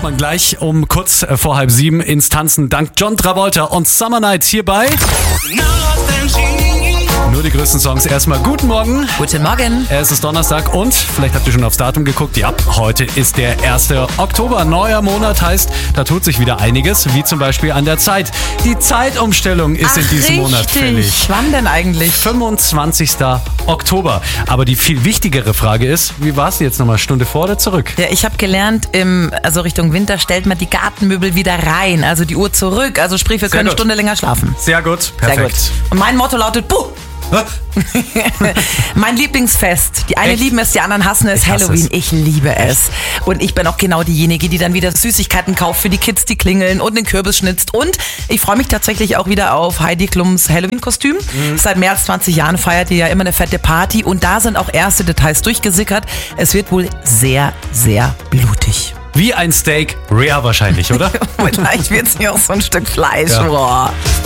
hört man gleich um kurz vor 6:30 ins Tanzen dank John Travolta und Summer Nights hierbei. Nur die größten Songs. Erstmal guten Morgen. Guten Morgen. Es ist Donnerstag und vielleicht habt ihr schon aufs Datum geguckt. Ja, heute ist der 1. Oktober. Neuer Monat heißt, da tut sich wieder einiges, wie zum Beispiel an der Zeit. Die Zeitumstellung ist in diesem Monat fällig. Wann denn eigentlich? 25. Oktober. Aber die viel wichtigere Frage ist, wie war es jetzt nochmal? Stunde vor oder zurück? Ja, ich habe gelernt, also Richtung Winter stellt man die Gartenmöbel wieder rein, also die Uhr zurück. Also sprich, wir können eine Stunde länger schlafen. Sehr gut, perfekt. Sehr gut. Und mein Motto lautet, puh! Mein Lieblingsfest. Die einen lieben es, die anderen hassen es. Halloween. Ich liebe es. Und ich bin auch genau diejenige, die dann wieder Süßigkeiten kauft für die Kids, die klingeln und den Kürbis schnitzt. Und ich freue mich tatsächlich auch wieder auf Heidi Klums Halloween-Kostüm. Seit mehr als 20 Jahren feiert die ja immer eine fette Party. Und da sind auch erste Details durchgesickert. Es wird wohl sehr, sehr blutig. Wie ein Steak, rare wahrscheinlich, oder? Vielleicht wird es ja auch so ein Stück Fleisch. Ja. Boah.